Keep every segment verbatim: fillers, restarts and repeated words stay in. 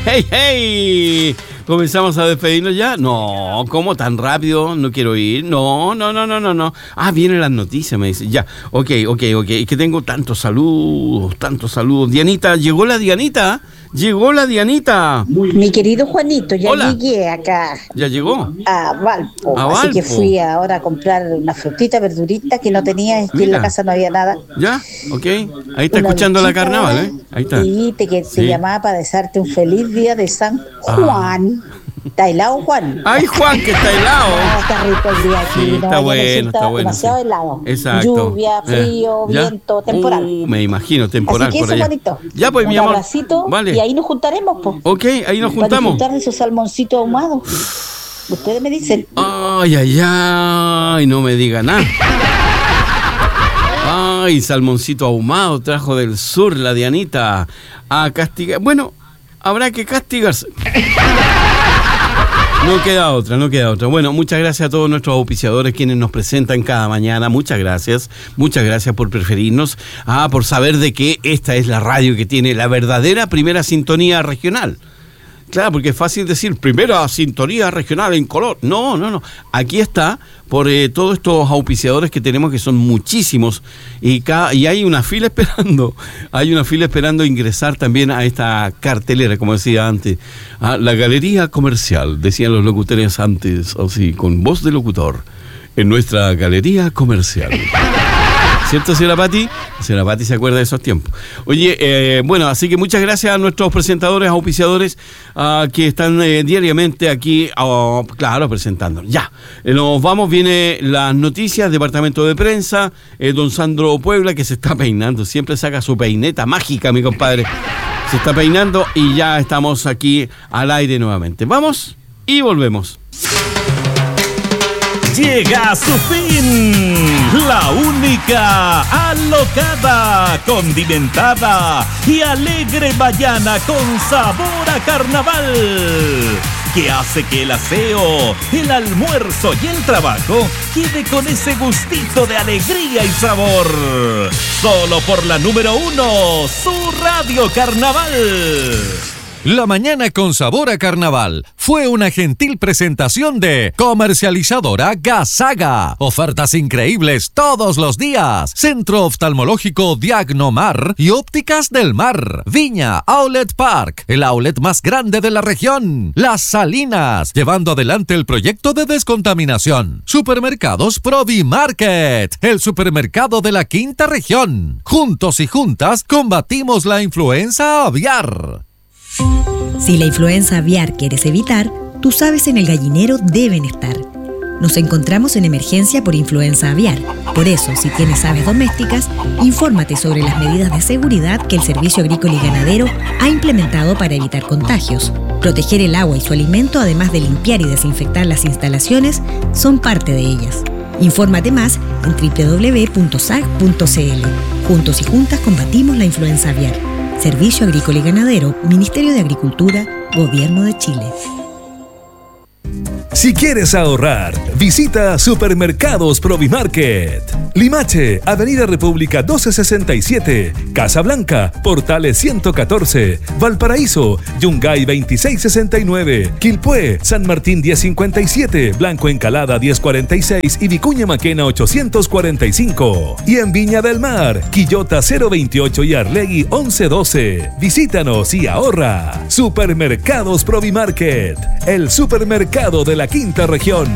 hey, hey. ¿Comenzamos a despedirnos ya? No, ¿cómo tan rápido? No quiero ir. No, no, no, no, no, no. Ah, vienen las noticias, me dice. Ya, ok, ok, ok. Es que tengo tantos saludos, tantos saludos. Dianita, ¿llegó la Dianita? Llegó la Dianita. Mi querido Juanito, ya Hola. llegué acá. ¿Ya llegó? A Valpo. A Así Valpo. que fui ahora a comprar una frutita, verdurita que no tenía, es que en Mira. la casa no había nada. ¿Ya? Ok. Ahí está Una escuchando la lechita, carnaval, ¿eh? Ahí está. Y te, que te Sí. llamaba para desearte un feliz día de San Juan. ¿Está helado, Juan? ¡Ay, Juan, que está helado! No, está rico el día aquí. Sí, no, está ya bueno, resulta está bueno, demasiado sí. helado. Exacto. Lluvia, frío, Eh, ¿ya? viento, temporal. Uh, me imagino, temporal Así que por eso, allá. Juanito. Ya, pues, un mi amor. abracito Vale. y ahí nos juntaremos, pues. Ok, ahí nos Para juntamos. disfrutar de esos salmoncitos ahumados. Ustedes me dicen. Ay, ay, ay, no me diga nada. Ay, salmoncito ahumado trajo del sur la Dianita a castigar. Bueno, habrá que castigarse. No queda otra, no queda otra. Bueno, muchas gracias a todos nuestros auspiciadores quienes nos presentan cada mañana. Muchas gracias, muchas gracias por preferirnos, ah, por saber de que esta es la radio que tiene la verdadera primera sintonía regional. Claro, porque es fácil decir primera sintonía regional en color. No, no, no. Aquí está por eh, todos estos auspiciadores que tenemos, que son muchísimos, y, cada, y hay una fila esperando, hay una fila esperando ingresar también a esta cartelera, como decía antes, a la galería comercial, decían los locutores antes, así, con voz de locutor, en nuestra galería comercial. ¿Cierto, señora Pati? Señora Pati se acuerda de esos tiempos. Oye, eh, bueno, así que muchas gracias a nuestros presentadores, auspiciadores, uh, que están eh, diariamente aquí, uh, claro, presentando. Ya, eh, nos vamos, viene las noticias, departamento de prensa, eh, don Sandro Puebla, que se está peinando, siempre saca su peineta mágica, mi compadre. Se está peinando y ya estamos aquí al aire nuevamente. Vamos y volvemos. Llega a su fin la única, alocada, condimentada y alegre mañana con sabor a carnaval, que hace que el aseo, el almuerzo y el trabajo quede con ese gustito de alegría y sabor. Solo por la número uno, su Radio Carnaval. La mañana con sabor a carnaval fue una gentil presentación de Comercializadora Gasaga. Ofertas increíbles todos los días. Centro Oftalmológico Diagnomar y Ópticas del Mar. Viña Outlet Park, el outlet más grande de la región. Las Salinas, llevando adelante el proyecto de descontaminación. Supermercados Provi Market, el supermercado de la quinta región. Juntos y juntas combatimos la influenza aviar. Si la influenza aviar quieres evitar, tus aves en el gallinero deben estar. Nos encontramos en emergencia por influenza aviar. Por eso, si tienes aves domésticas, infórmate sobre las medidas de seguridad que el Servicio Agrícola y Ganadero ha implementado para evitar contagios. Proteger el agua y su alimento, además de limpiar y desinfectar las instalaciones, son parte de ellas. Infórmate más en doble u doble u doble u punto s a g punto c l. Juntos y juntas combatimos la influenza aviar. Servicio Agrícola y Ganadero, Ministerio de Agricultura, Gobierno de Chile. Si quieres ahorrar, visita Supermercados Provimarket. Limache, Avenida República doce sesenta y siete, Casablanca, Portales ciento catorce, Valparaíso, Yungay veintiséis sesenta y nueve, Quilpué, San Martín diez cincuenta y siete, Blanco Encalada diez cuarenta y seis y Vicuña Maquena ochocientos cuarenta y cinco. Y en Viña del Mar, Quillota cero veintiocho y Arlegui once doce. Visítanos y ahorra. Supermercados Provimarket, el supermercado de la quinta región.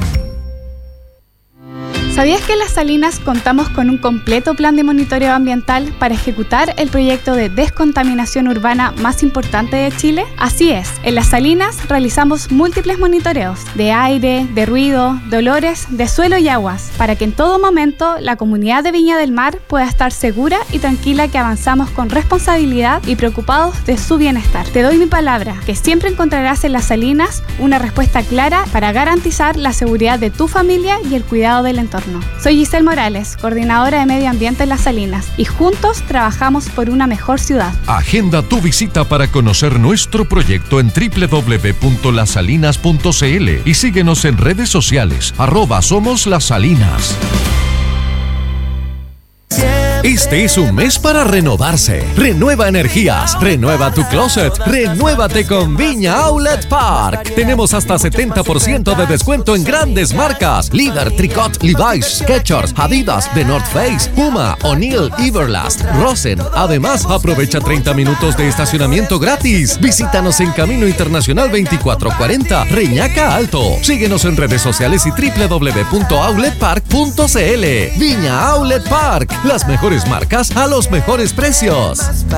¿Sabías que en Las Salinas contamos con un completo plan de monitoreo ambiental para ejecutar el proyecto de descontaminación urbana más importante de Chile? Así es, en Las Salinas realizamos múltiples monitoreos de aire, de ruido, de olores, de suelo y aguas, para que en todo momento la comunidad de Viña del Mar pueda estar segura y tranquila que avanzamos con responsabilidad y preocupados de su bienestar. Te doy mi palabra, que siempre encontrarás en Las Salinas una respuesta clara para garantizar la seguridad de tu familia y el cuidado del entorno. Soy Giselle Morales, coordinadora de Medio Ambiente en Las Salinas, y juntos trabajamos por una mejor ciudad. Agenda tu visita para conocer nuestro proyecto en doble u doble u doble u punto las salinas punto c l y síguenos en redes sociales, arroba Somos Las Salinas. Este es un mes para renovarse. Renueva energías, renueva tu closet, renuévate con Viña Outlet Park. Tenemos hasta setenta por ciento de descuento en grandes marcas: Líder, Tricot, Levi's, Skechers, Adidas, The North Face, Puma, O'Neill, Everlast, Rosen. Además, aprovecha treinta minutos de estacionamiento gratis. Visítanos en Camino Internacional veinticuatro cuarenta, Reñaca Alto. Síguenos en redes sociales y doble u doble u doble u punto outlet park punto c l. Viña Outlet Park, las mejores marcas a los mejores precios.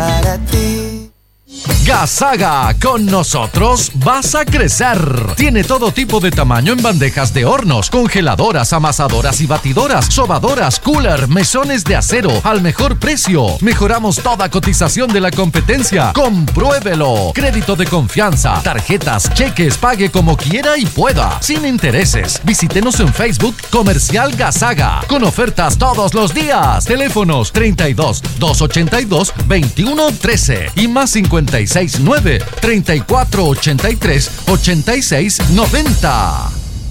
Gasaga, con nosotros vas a crecer. Tiene todo tipo de tamaño en bandejas de hornos, congeladoras, amasadoras y batidoras, sobadoras, cooler, mesones de acero al mejor precio. Mejoramos toda cotización de la competencia. Compruébelo. Crédito de confianza, tarjetas, cheques, pague como quiera y pueda, sin intereses. Visítenos en Facebook Comercial Gasaga, con ofertas todos los días. Teléfonos treinta y dos, doscientos ochenta y dos, veintiuno trece y más cincuenta y seis nueve, treinta y cuatro ochenta y tres, ochenta y seis noventa.